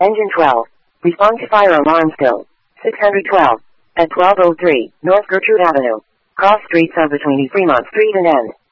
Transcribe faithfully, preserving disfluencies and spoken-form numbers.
Engine twelve. Respond to fire alarm still. six hundred twelve. At twelve oh three, North Gertrude Avenue. Cross streets of between Fremont Street and N.